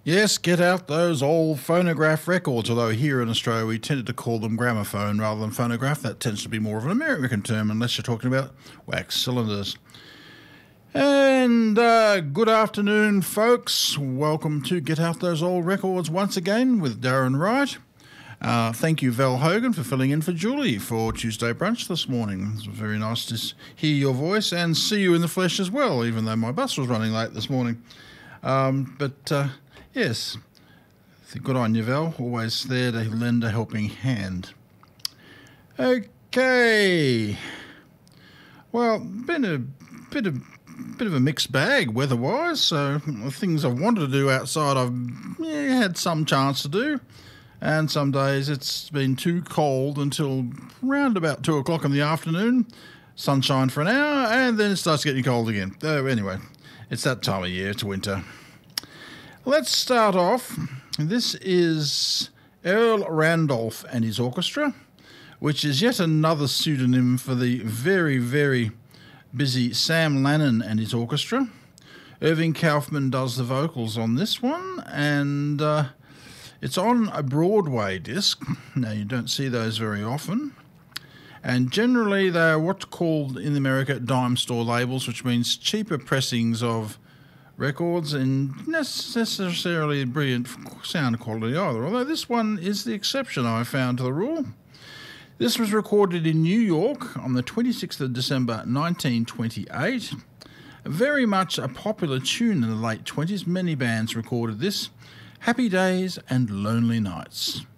Yes, get out those old phonograph records, although here in Australia we tended to call them gramophone rather than phonograph. That tends to be more of an American term unless you're talking about wax cylinders. And good afternoon, folks. Welcome to Get Out Those Old Records once again with Darren Wright. Thank you, Val Hogan, for filling in for Julie for Tuesday Brunch this morning. It was very nice to hear your voice and see you in the flesh as well, even though my bus was running late this morning. Yes, good on you, Val. Always there to lend a helping hand. Okay. Well, been a bit of a mixed bag weather-wise. So things I've wanted to do outside, I've had some chance to do, and some days it's been too cold until around about 2 o'clock in the afternoon. Sunshine for an hour, and then it starts getting cold again. Anyway, it's that time of year. It's winter. Let's start off. This is Earl Randolph and his orchestra, which is yet another pseudonym for the very, very busy Sam Lannon and his orchestra. Irving Kaufman does the vocals on this one, and it's on a Broadway disc. Now, you don't see those very often. And generally, they are what's called in America dime store labels, which means cheaper pressings of records and necessarily brilliant sound quality either, although this one is the exception I found to the rule. This was recorded in New York on the 26th of December 1928. Very much a popular tune in the late 20s. Many bands recorded this. Happy Days and Lonely Nights.